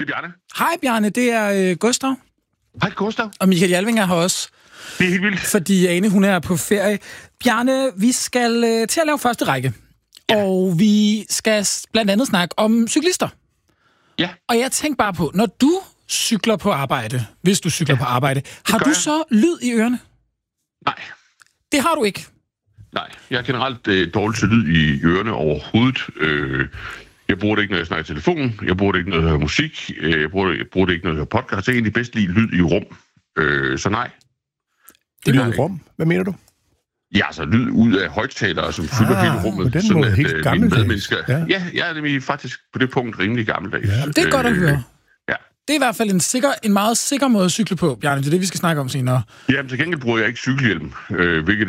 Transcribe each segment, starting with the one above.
er Bjarne. Hej Bjarne, det er Gustav. Hej Gustav. Og Michael Jalving er her også. Det er helt vildt. Fordi Ane, hun er på ferie. Bjarne, vi skal til at lave første række. Ja. Og vi skal blandt andet snakke om cyklister. Ja. Og jeg tænker bare på, når du cykler på arbejde, hvis du cykler på arbejde, har du så lyd i ørerne? Nej. Det har du ikke? Nej, jeg har generelt dårligt til lyd i ørerne overhovedet. Jeg bruger det ikke, når jeg snakker i telefonen. Jeg bruger det ikke, når jeg hører musik. Jeg bruger det ikke, når jeg hører podcast. Jeg er egentlig bedst lide lyd i rum. Så nej. Det lyd i rum? Hvad mener du? Ja, altså lyd ud af højttalere, som fylder hele rummet. På den måde helt gammeldags. Ja, jeg er nemlig faktisk på det punkt rimelig gammeldags. Ja. Det er godt at høre. Ja. Det er i hvert fald en meget sikker måde at cykle på, Bjarne. Det er det, vi skal snakke om senere. Jamen, til gengæld bruger jeg ikke cykelhjelm, hvilket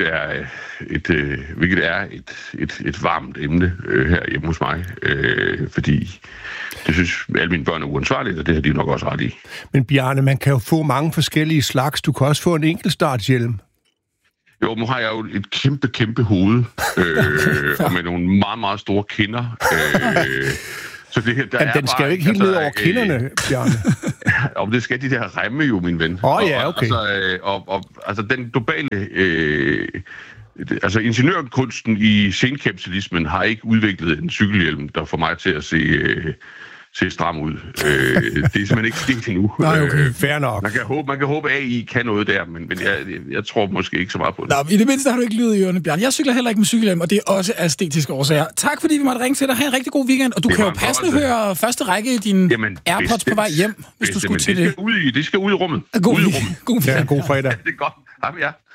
er et varmt emne her hjemme hos mig. Fordi det synes alle mine børn er uansvarligt, og det har de nok også ret i. Men Bjarne, man kan jo få mange forskellige slags. Du kan også få en enkeltstartshjelm. Jo, nu har jeg jo et kæmpe hoved, og med nogle meget, meget store kinder. Så det her, den skal jo ikke helt ned over kinderne, Bjarne. Og det skal de der remme jo, min ven. Ja, okay. Altså den globale... ingeniørkunsten i senkapitalismen har ikke udviklet en cykelhjelm, der får mig til at se stram ud. Det er simpelthen ikke sket endnu. Nej, okay, fair nok. Man kan håbe, at AI kan noget der, men jeg tror måske ikke så meget på det. Nå, i det mindste har du ikke lyd i ørerne, Bjarne. Jeg cykler heller ikke med cykelhjelm, og det er også af æstetiske årsager. Tak fordi vi måtte ringe til dig. Ha' en rigtig god weekend, og du kan jo passende høre første række i dine AirPods på vej hjem, hvis du skulle til det. Det skal ud i rummet. God weekend. God fredag. Det er godt. Jamen, ja.